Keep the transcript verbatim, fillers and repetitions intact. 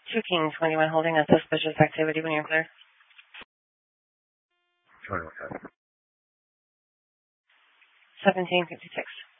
Two Kings, twenty-one holding a suspicious activity when you're clear. twenty-one. seventeen fifty-six.